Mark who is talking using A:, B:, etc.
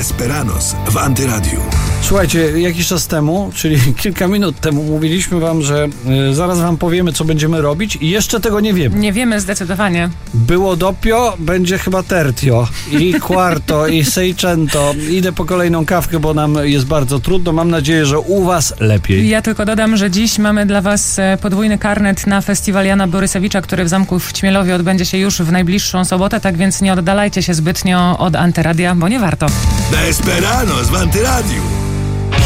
A: Desperados w Antyradiu.
B: Słuchajcie, jakiś czas temu, czyli kilka minut temu mówiliśmy wam, że zaraz wam powiemy, co będziemy robić i jeszcze tego nie wiemy.
C: Nie wiemy zdecydowanie.
B: Było doppio, będzie chyba tertio i quarto i seicento. Idę po kolejną kawkę, bo nam jest bardzo trudno. Mam nadzieję, że u was lepiej.
C: Ja tylko dodam, że dziś mamy dla was podwójny karnet na festiwal Jana Borysewicza, który w Zamku w Ćmielowie odbędzie się już w najbliższą sobotę, tak więc nie oddalajcie się zbytnio od Antyradia, bo nie warto.
A: Desperados w Antyradiu.